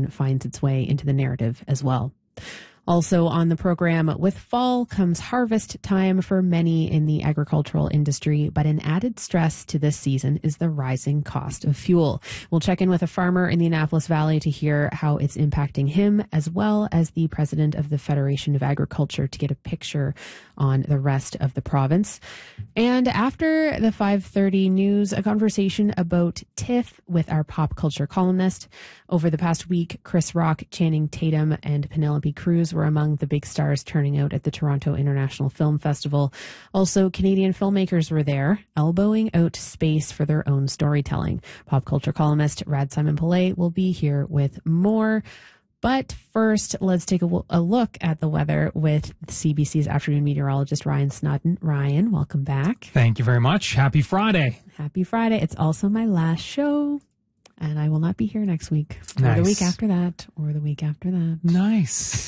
precipitation finds its way into the narrative as well. Also on the program, with fall comes harvest time for many in the agricultural industry, but an added stress to this season is the rising cost of fuel. We'll check in with a farmer in the Annapolis Valley to hear how it's impacting him, as well as the president of the Federation of Agriculture to get a picture on the rest of the province. And after the 5:30 news, a conversation about TIFF with our pop culture columnist. Over the past week, Chris Rock, Channing Tatum, and Penelope Cruz were among the big stars turning out at the Toronto International Film Festival. Also, Canadian filmmakers were there, elbowing out space for their own storytelling. Pop culture columnist Rad Simon Pillay will be here with more. But first, let's take a look at the weather with CBC's afternoon meteorologist Ryan Snodden. Ryan, welcome back. Thank you very much. Happy Friday. Happy Friday. It's also my last show, and I will not be here next week, Nice. or the week after that, or the week after that. Nice.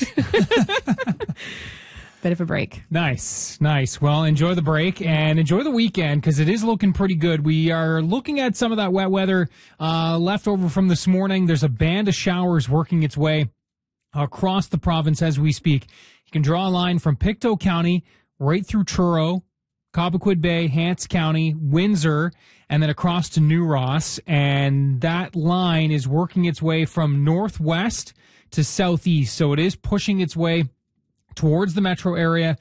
Bit of a break. Nice. Well, enjoy the break and enjoy the weekend because it is looking pretty good. We are looking at some of that wet weather left over from this morning. There's a band of showers working its way across the province as we speak. You can draw a line from Pictou County right through Truro, Cobequid Bay, Hants County, Windsor, and then across to New Ross. And that line is working its way from northwest to southeast. So it is pushing its way towards the metro area.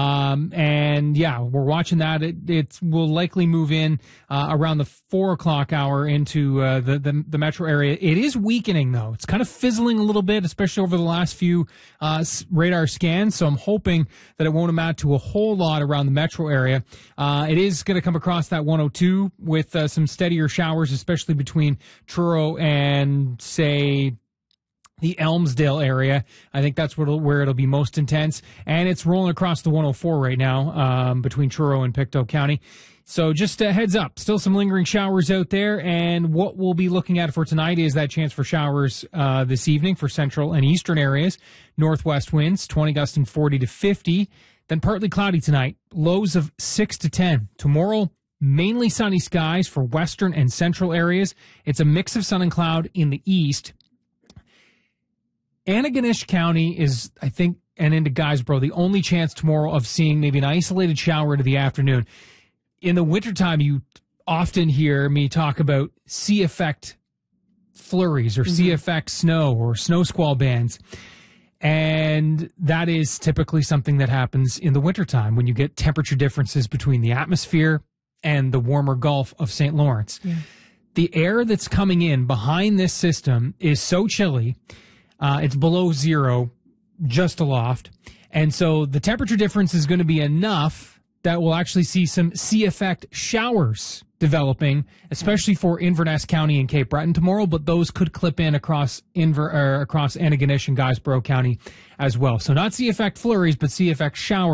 And yeah, we're watching that. It will likely move in around the 4 o'clock hour into the metro area. It is weakening though. It's kind of fizzling a little bit, especially over the last few radar scans. So I'm hoping that it won't amount to a whole lot around the metro area. It is going to come across that 102 with some steadier showers, especially between Truro and, say, the Elmsdale area. I think that's where it'll be most intense. And it's rolling across the 104 right now between Truro and Pictou County. So just a heads up, still some lingering showers out there. And what we'll be looking at for tonight is that chance for showers this evening for central and eastern areas. Northwest winds, 20 gusting 40 to 50. Then partly cloudy tonight, lows of 6 to 10. Tomorrow, mainly sunny skies for western and central areas. It's a mix of sun and cloud in the east. Antigonish County is, I think, and into Guysborough, the only chance tomorrow of seeing maybe an isolated shower into the afternoon. In the wintertime, you often hear me talk about sea-effect flurries or sea-effect snow or snow squall bands. And that is typically something that happens in the wintertime when you get temperature differences between the atmosphere and the warmer Gulf of St. Lawrence. Yeah. The air that's coming in behind this system is so chilly. It's below zero, just aloft. And so the temperature difference is going to be enough that we'll actually see some sea-effect showers developing, especially for Inverness County and Cape Breton tomorrow, but those could clip in across Antigonish and Guysborough County as well. So not sea-effect flurries, but sea-effect showers.